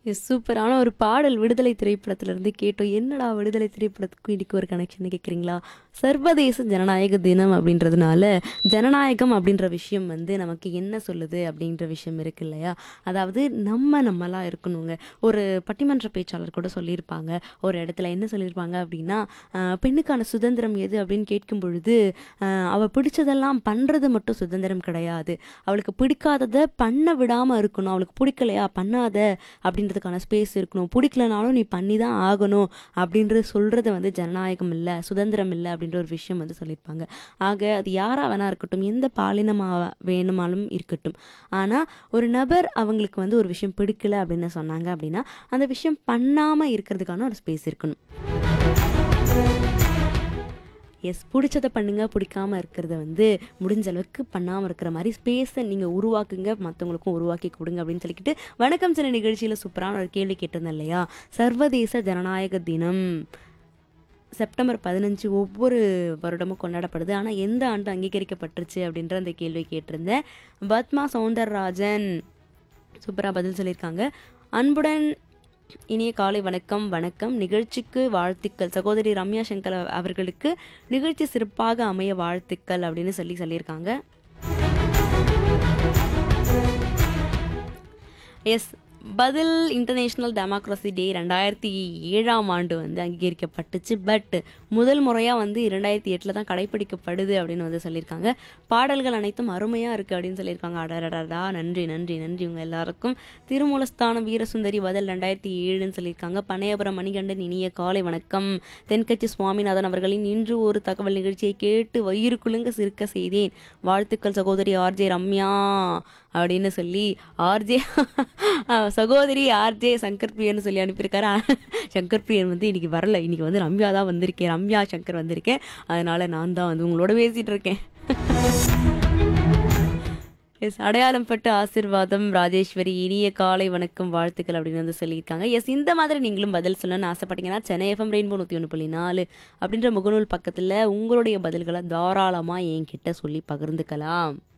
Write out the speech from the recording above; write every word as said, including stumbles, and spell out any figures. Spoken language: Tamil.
எஸ் சூப்பரான ஒரு பாடல் விடுதலை திரைப்படத்திலிருந்து கேட்டோம். என்னடா விடுதலை திரைப்படத்துக்கும் இதுக்கு ஒரு கனெக்ஷன் கேட்குறீங்களா? சர்வதேச ஜனநாயக தினம் அப்படின்றதுனால, ஜனநாயகம் அப்படின்ற விஷயம் வந்து நமக்கு என்ன சொல்லுது அப்படின்ற விஷயம் இருக்கு இல்லையா? அதாவது நம்ம நம்மளா இருக்கணுங்க. ஒரு பட்டிமன்ற பேச்சாளர் கூட சொல்லியிருப்பாங்க. ஒரு இடத்துல என்ன சொல்லியிருப்பாங்க அப்படின்னா, அ பெண்ணுக்கான சுதந்திரம் எது அப்படின்னு கேட்கும் பொழுது, அ அவ பிடிச்சதெல்லாம் பண்றது மட்டும் சுதந்திரம் கிடையாது. அவளுக்கு பிடிக்காதத பண்ண விடாம இருக்கணும். அவளுக்கு பிடிக்கலையா பண்ணாத அப்படின்றதுக்கான ஸ்பேஸ் இருக்கணும். பிடிக்கலனாலும் நீ பண்ணி தான் ஆகணும் அப்படின்றது சொல்றது வந்து ஜனநாயகம் இல்லை, சுதந்திரம் இல்லை அப்படின்ற ஒரு விஷயம் வந்து சொல்லியிருப்பாங்க. ஆக அது யாரா வேணா இருக்கட்டும், எந்த பாலினமா வேணுமாலும் இருக்கட்டும். ஆனால் ஒரு நபர் அவங்களுக்கு வந்து ஒரு விஷயம் பிடிக்கல அப்படின்னு சொன்னாங்க அப்படின்னா, அந்த விஷயம் பண்ணாமல் இருக்கிறதுக்கான ஒரு ஸ்பேஸ் இருக்கணும். எஸ் பிடிச்சத பண்ணுங்க, பிடிக்காம இருக்கிறத வந்து முடிஞ்ச அளவுக்கு பண்ணாமல் இருக்கிற மாதிரி ஸ்பேஸை நீங்கள் உருவாக்குங்க, மற்றவங்களுக்கும் உருவாக்கி கொடுங்க அப்படின்னு சொல்லிக்கிட்டு, வணக்கம் சில நிகழ்ச்சியில் சூப்பரான ஒரு கேள்வி கேட்டிருந்தேன் இல்லையா? சர்வதேச ஜனநாயக தினம் செப்டம்பர் பதினஞ்சு ஒவ்வொரு வருடமும் கொண்டாடப்படுது. ஆனால் எந்த ஆண்டு அங்கீகரிக்கப்பட்டுருச்சு அப்படின்ற அந்த கேள்வி கேட்டிருந்தேன். பத்மா சௌந்தரராஜன் சூப்பராக பதில் சொல்லியிருக்காங்க. அன்புடன் இனிய காலை வணக்கம் வணக்கம் நிகழ்ச்சிக்கு வாழ்த்துக்கள். சகோதரி ரம்யா சங்கர் அவர்களுக்கு நிகழ்ச்சி சிறப்பாக அமைய வாழ்த்துக்கள் அப்படின்னு சொல்லி சொல்லியிருக்காங்க. எஸ் பதில் இன்டர்நேஷ்னல் டெமோக்ரஸி டே ரெண்டாயிரத்தி ஏழாம் ஆண்டு வந்து அங்கீகரிக்கப்பட்டுச்சு. பட் முதல் முறையாக வந்து இரண்டாயிரத்தி எட்டில் தான் கடைப்பிடிக்கப்படுது அப்படின்னு வந்து சொல்லியிருக்காங்க. பாடல்கள் அனைத்தும் அருமையாக இருக்குது அப்படின்னு சொல்லியிருக்காங்க. அடடடா நன்றி நன்றி நன்றி உங்கள் எல்லாருக்கும். திருமூலஸ்தானம் வீரசுந்தரி பதில் ரெண்டாயிரத்தி ஏழுன்னு சொல்லியிருக்காங்க. பனையபுரம் மணிகண்டன் இனிய காலை வணக்கம். தென்கட்சி சுவாமிநாதன் அவர்களின் இன்று ஒரு தகவல் நிகழ்ச்சியை கேட்டு வயிறு குலுங்க சிரிக்க செய்தேன். வாழ்த்துக்கள் சகோதரி ஆர்ஜே ரம்யா அப்படின்னு சொல்லி ஆர்ஜே சகோதரி ஆர்ஜே சங்கர் பிரியன்னு சொல்லி அனுப்பியிருக்காரு. சங்கர் பிரியன் வந்து இன்னைக்கு வரல, இன்னைக்கு வந்து ரம்யா தான் வந்திருக்கேன், ரம்யா சங்கர் வந்திருக்கேன், அதனால நான் தான் வந்து உங்களோட பேசிட்டு இருக்கேன். எஸ் அடையாளம் பட்டு ஆசிர்வாதம் ராஜேஸ்வரி இனிய காலை வணக்கம் வாழ்த்துக்கள் அப்படின்னு வந்து சொல்லியிருக்காங்க. எஸ் இந்த மாதிரி நீங்களும் பதில் சொல்லணும்னு ஆசைப்பட்டீங்கன்னா சென்னை எஃப்எம் ரெயின்போ நூற்றி ஒன்று புள்ளி நாலு அப்படின்ற முகநூல் பக்கத்தில் உங்களுடைய பதில்களை தாராளமாக என்கிட்ட சொல்லி பகிர்ந்துக்கலாம்.